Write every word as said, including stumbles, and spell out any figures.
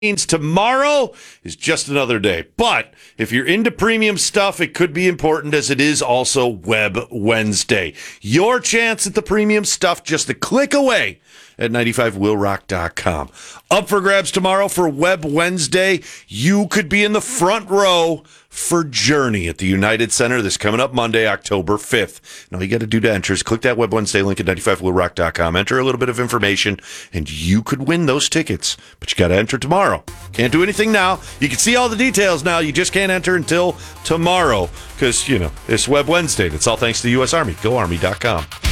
means tomorrow is just another day. But if you're into premium stuff, it could be important as it is also Web Wednesday. Your chance at the premium stuff just a click away at ninety-five will rock dot com. Up for grabs tomorrow for Web Wednesday. You could be in the front row for Journey at the United Center this coming up Monday, October fifth. And all you got to do to enter is click that Web Wednesday link at ninety-five will rock dot com. Enter a little bit of information, and you could win those tickets. But you got to enter tomorrow. Can't do anything now. You can see all the details now. You just can't enter until tomorrow because, you know, it's Web Wednesday. That's all thanks to the U S Army. go army dot com.